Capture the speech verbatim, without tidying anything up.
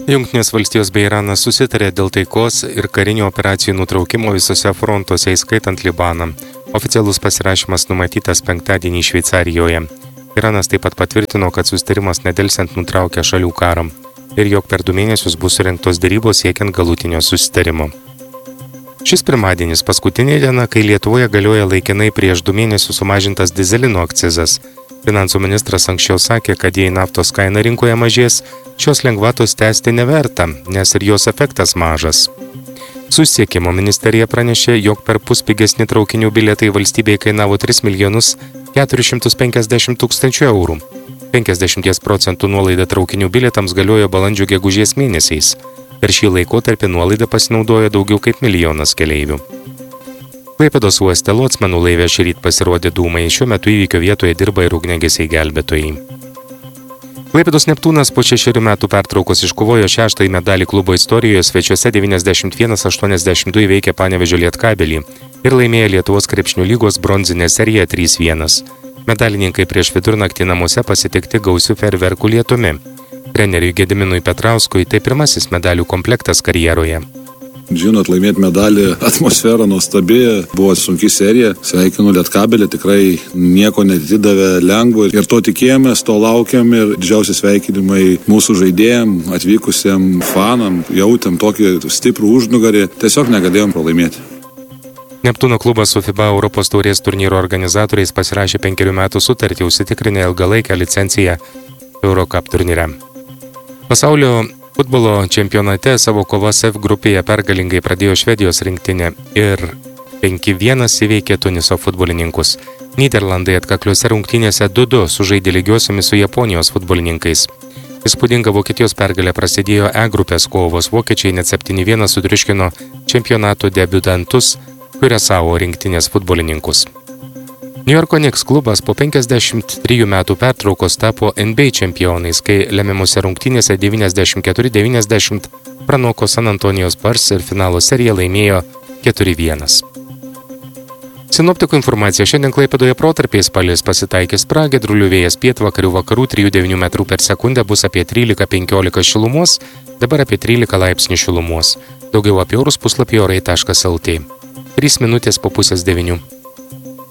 Jungtinės valstijos bei Iranas susitarė dėl taikos ir karinių operacijų nutraukimo visose frontuose, įskaitant Libaną. Oficialus pasirašymas numatytas penktadienį Šveicarijoje. Iranas taip pat patvirtino, kad susitarimas nedelsiant nutraukia šalių karą ir jog per du mėnesius bus surengtos derybos siekiant galutinio susitarimo. Šis pirmadienis paskutinė diena, kai Lietuvoje galioja laikinai prieš du mėnesius sumažintas dizelino akcizas. Finansų ministras anksčiau sakė, kad jei naftos kaina rinkoje mažės, šios lengvatos tęsti neverta, nes ir jos efektas mažas. Susisiekimo ministerija pranešė, jog per pus pigesni traukinių bilietai valstybei kainavo tris milijonus keturis šimtus penkiasdešimt tūkstančių eurų. penkiasdešimt procentų nuolaida traukinių bilietams galiojo balandžio gegužės mėnesiais. Per šį laikotarpį nuolaidą pasinaudojo daugiau kaip milijonas keleivių. Klaipėdos uoste Locmanų laive šįryt pasirodė dūmai, šiuo metu įvykio vietoje dirba ir ugniagesiai gelbėtojai. Klaipėdos Neptūnas po šešerių metų pertraukos iškovojo šeštąjį medalį klubo istorijoje, svečiuose devyniasdešimt vienas aštuoniasdešimt du įveikė Panevėžio Lietkabelį ir laimėjo Lietuvos krepšinio lygos bronzinę seriją trys vienas. Medalininkai prieš vidurnaktį namuose pasitikti gausių fejerverkų lietumi. Treneriui Gediminui Petrauskui tai pirmasis medalių komplektas karjeroje. Žinot, laimėti medalį, atmosfera nuostabi, buvo sunki serija, sveikinu Lietkabelį, tikrai nieko netidavė lengvo ir to tikėjomės, to laukiam ir didžiausi sveikinimai mūsų žaidėjim, atvykusiem fanam, jautėm tokį stiprų užnugarį, tiesiog negalėjom pralaimėti. Neptūno klubas su FIBA Europos taurės turnyro organizatoriais pasirašė penkerių metų sutartį, užsitikrinę ilgalaikę licenciją Eurocup turnyre. Pasaulio futbolo čempionate savo kovas F grupėje pergalingai pradėjo Švedijos rinktinė ir penki vienas įveikė Tuniso futbolininkus. Nyderlandai atkakliuose rungtynėse du du sužaidė lygiosiomis su Japonijos futbolininkais. Įspūdinga Vokietijos pergalė prasidėjo E grupės kovos. Vokiečiai net septyni vienas sutriuškino čempionato debiutantus Kuriasao rinktinės futbolininkus. Niujorko Knicks klubas po penkiasdešimt trijų metų pertraukos tapo N B A čempionais, kai lemiamose rungtynėse devyniasdešimt keturi devyniasdešimt pranoko San Antonijos Spurs ir finalo seriją laimėjo keturi vienas. Sinoptikų informacija: šiandien Klaipėdoje protarpiais palis, pasitaikys pragiedrulių, vėjas pietvakarių vakarų trijų devynių metrų per sekundę, bus apie trylika penkiolika šilumos, dabar apie trylika laipsnių šilumos. Daugiau apie orus puslapyje orai taškas lt. trys minutės po pusės devynių.